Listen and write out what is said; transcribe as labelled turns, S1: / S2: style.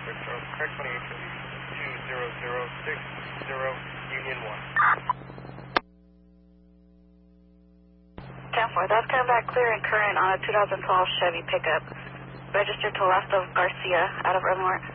S1: correct 282060 Union 1.
S2: 10-4, that's coming back clear and current on a 2012 Chevy pickup. Registered to left of Garcia out of Early Mart.